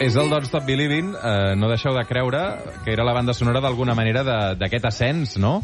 És el Don't Stop Believin', no deixeu de creure, que era la banda sonora d'alguna manera d'aquest ascens, no?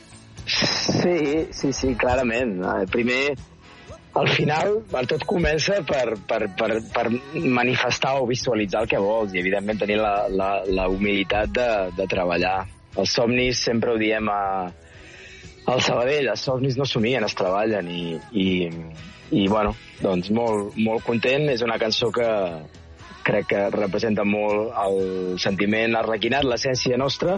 Sí, clarament. Primer, al final, tot comença per manifestar o visualitzar el que vols i, evidentment, tenir la humilitat de treballar. Els somnis, sempre ho diem al Sabadell, els somnis no somien, es treballen i bueno, doncs molt content. És una cançó que crec que representa molt el sentiment arlequinat, l'essència nostra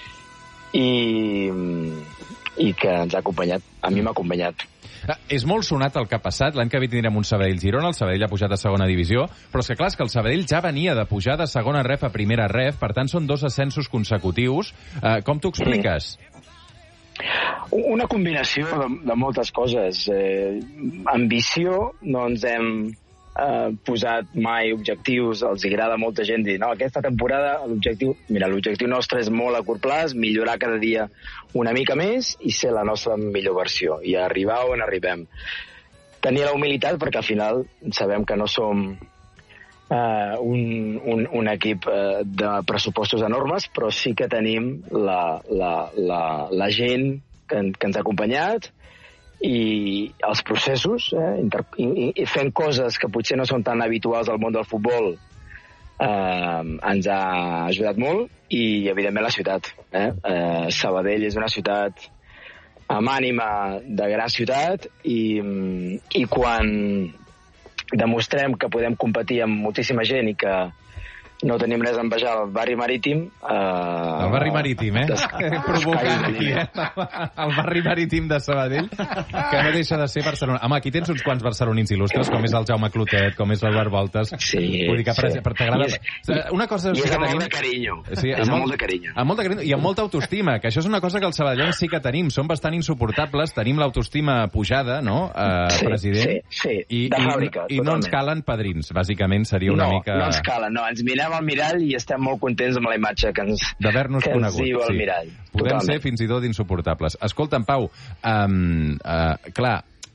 i que ens ha acompanyat. A mi m'ha acompanyat. És molt sonat el que ha passat. L'any que ve tindrem un Sabadell-Girona, el Sabadell ha pujat a segona divisió, però és que clar, és que el Sabadell ja venia de pujar de segona ref a primera ref, per tant són 2 ascensos consecutius. Com t'ho expliques? Una combinació de moltes coses. Ambició, no ens hem posat mai objectius, els agrada molta gent dir, no, aquesta temporada l'objectiu nostre és molt a curt plaç, millorar cada dia una mica més i ser la nostra millor versió i arribar on arribem. Tenir la humilitat perquè al final sabem que no som un equip de pressupostos enormes, però sí que tenim la gent que ens ha acompanyat i els processos, i fent coses que potser no són tan habituals al món del futbol, ens ha ajudat molt i, evidentment, la ciutat. Sabadell és una ciutat amb ànima de gran ciutat i quan demostrem que podem competir amb moltíssima gent i que no tenim res a envejar al barri marítim... El barri marítim, provocant aquí, el barri marítim de Sabadell, que no deixa de ser Barcelona. Home, aquí tens uns quants barcelonins il·lustres, com és el Jaume Clotet, com és l'Albert Voltes. Sí, vull dir que t'agrada... Una cosa I és amb molt de carinyo. Sí, amb molt de carinyo. Amb molt de carinyo i amb molta autoestima, que això és una cosa que els sabadellans sí que tenim. Som bastant insuportables, tenim l'autoestima pujada, no, president? Sí, de fàbrica. I no ens calen padrins, bàsicament seria una mica... No ens calen, no. Ens mirem al mirall i estem molt contents amb la imatge que ens diu el mirall. Podem ser fins i tot insuportables. Escolta'm, Pau, clar,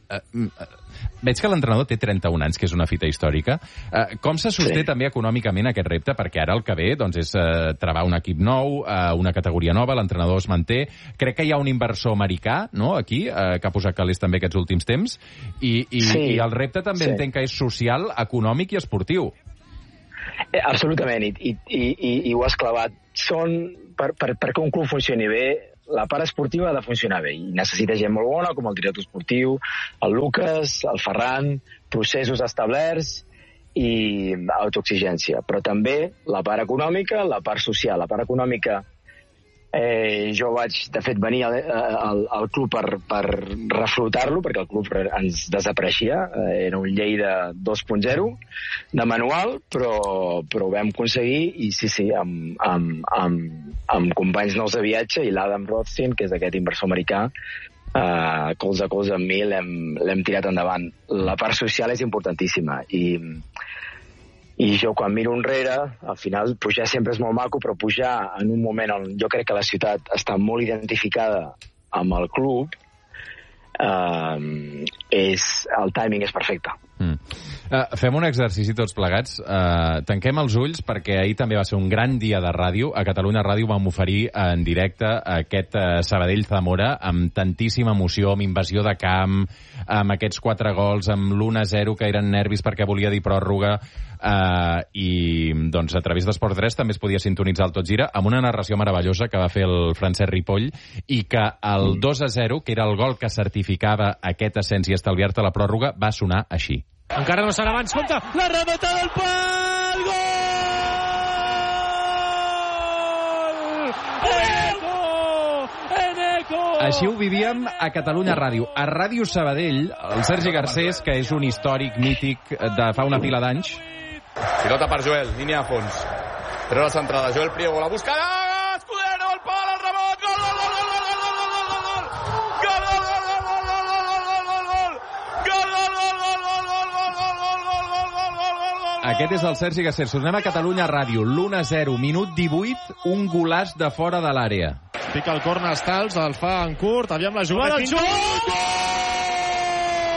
veig que l'entrenador té 31 anys, que és una fita històrica. Com se sosté també econòmicament aquest repte? Perquè ara el que ve és travar un equip nou, una categoria nova, l'entrenador es manté. Crec que hi ha un inversor americà, no?, aquí, que ha posat calés també aquests últims temps, i el repte també entenc que és social, econòmic i esportiu. Absolutament, i ho has clavat. Perquè un club funcioni bé, la part esportiva ha de funcionar bé, i necessita gent molt bona, com el director esportiu, el Lucas, el Ferran, processos establerts i autoexigència. Però també la part econòmica, la part social. La part econòmica, jo vaig, de fet, venir al club per reflotar-lo, perquè el club ens desapareixia, era un Lleida 2.0 de manual, però ho vam aconseguir i sí, amb companys nous de viatge i l'Adam Rothstein, que és aquest inversor americà, colze a colze amb mi l'hem tirat endavant. La part social és importantíssima i jo quan miro enrere, al final pujar sempre és molt maco, però pujar en un moment on jo crec que la ciutat està molt identificada amb el club, el timing és perfecte. Fem un exercici tots plegats. Tanquem els ulls perquè ahir també va ser un gran dia de ràdio. A Catalunya Ràdio vam oferir en directe aquest Sabadell-Zamora amb tantíssima emoció, amb invasió de camp, amb aquests 4 gols, amb l'1-0 que eren nervis perquè volia dir pròrroga, i doncs a través d'Esport 3 també es podia sintonitzar el Tot Gira amb una narració meravellosa que va fer el Francesc Ripoll, i que el 2-0, que era el gol que certificava aquest ascens i estalviar-te la pròrroga, va sonar així. Encara no serà abans, compte, la rematada al pal, gol! Eneco! Així ho vivíem a Catalunya Ràdio. A Ràdio Sabadell, el Sergi Garcés, que és un històric mític de fa una pila d'anys. Pilota per Joel, línia de fons. Treu la centrada, Joel Priego, la buscarà! Escudero, el pal, el rebot, gol, gol, gol, gol, gol, gol, gol, gol, gol, Aquest és el Sergi Garcés. Tornem a Catalunya Ràdio. L'1-0, minut 18, un golàs de fora de l'àrea. Pica el corner Stals, el fa en curt, aviam la jugada, el xut!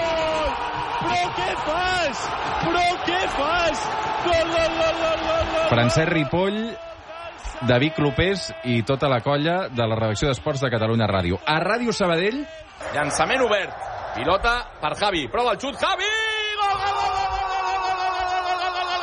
Però què fas? Gol, gol, gol, gol, gol, gol, gol! Francesc Ripoll, David Clopés i tota la colla de la redacció d'Esports de Catalunya Ràdio. A Ràdio Sabadell... Llançament obert. Pilota per Javi. Prova el xut. Javi! Gol, gol, gol, gol, gol, gol, gol, gol, gol, gol,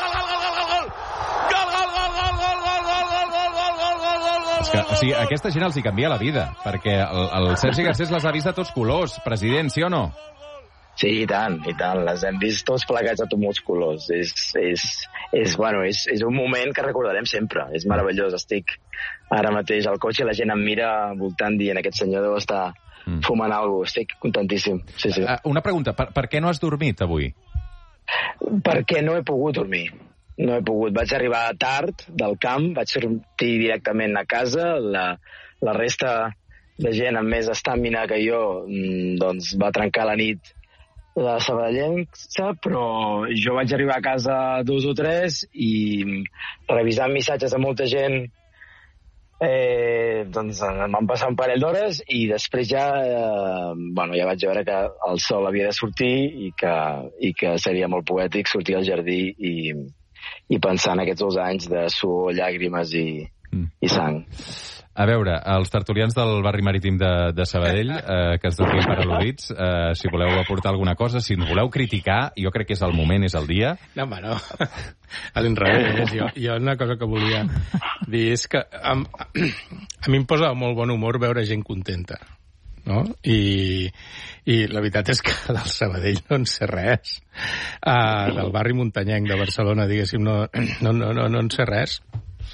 És que, o sigui, aquesta gent els hi canvia la vida, perquè el Sergi Garcés les ha vist de tots colors. President, sí o no? Sí, i tant, i tant. Les hem vist tots plegats a tots molts colors. És un moment que recordarem sempre. És meravellós. Estic ara mateix al cotxe i la gent em mira voltant dient aquest senyor deu estar fumant alguna cosa. Estic contentíssim. Sí, sí. Una pregunta, per què no has dormit avui? Perquè no he pogut dormir. No he pogut. Vaig arribar tard del camp, vaig sortir directament a casa. La resta de gent amb més estamina que jo doncs va trencar la nit la sabadellenca, però jo vaig arribar a casa 2 o 3 i revisant missatges de molta gent doncs em van passar un parell d'hores i després ja ja vaig veure que el sol havia de sortir i que seria molt poètic sortir al jardí i pensar en aquests 2 anys de suor, llàgrimes i sang. A veure, els tertulians del barri marítim de Sabadell, que es dormien per al·ludits, si voleu aportar alguna cosa, si ens voleu criticar, jo crec que és el moment, és el dia. No, home, no. A l'inrevés. Jo una cosa que volia dir és que a mi em posa molt bon humor veure gent contenta, no? I la veritat és que del Sabadell no en sé res. Del barri muntanyenc de Barcelona, diguéssim, no en sé res.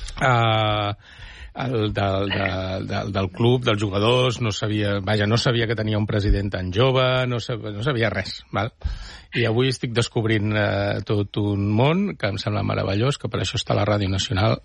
Del club, dels jugadors, no sabia que tenia un president tan jove, no sabia res, val? I avui estic descobrint tot un món que em sembla meravellós, que per això està a la Ràdio Nacional,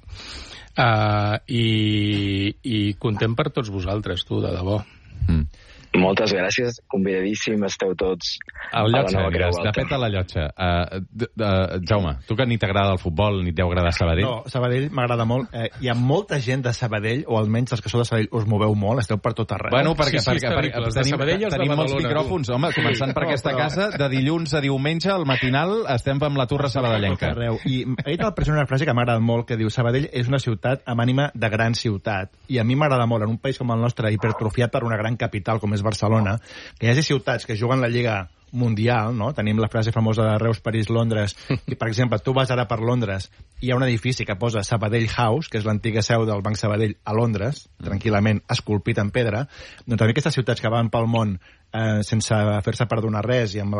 i content per tots vosaltres, tu, de debò. Moltes gràcies, convidadíssim, esteu tots a la nova Creu Alta. De fet, a la llotja. Jaume, tu que ni t'agrada el futbol, ni t'heu agradat Sabadell? No, Sabadell m'agrada molt. Hi ha molta gent de Sabadell, o almenys els que sou de Sabadell us moveu molt, esteu per tot arreu. Bueno, perquè tenim molts micròfons. Home, començant per aquesta casa, de dilluns a diumenge, al matinal, estem amb la turra sabadellenca. I ha dit el president una frase que m'ha agradat molt, que diu: Sabadell és una ciutat amb ànima de gran ciutat. I a mi m'agrada molt, en un país com el nostre, hipertrofiat per una gran capital, com és Barcelona, que hi hagi ciutats que juguen la Lliga Mundial, no? Tenim la frase famosa de Reus, París, Londres, i, per exemple, tu vas ara per Londres, hi ha un edifici que posa Sabadell House, que és l'antiga seu del Banc Sabadell a Londres, tranquil·lament esculpit en pedra. Doncs a mi aquestes ciutats que van pel món sense fer-se perdonar res i amb